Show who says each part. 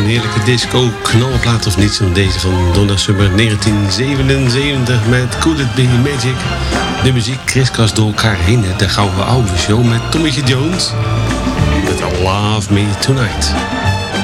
Speaker 1: een heerlijke disco knalplaat of niet. Deze van Donna Summer 1977 met Could It Be Magic. De muziek kriskast door elkaar heen. De gouden oude show met Tommytje Jones. Met Love Me Tonight.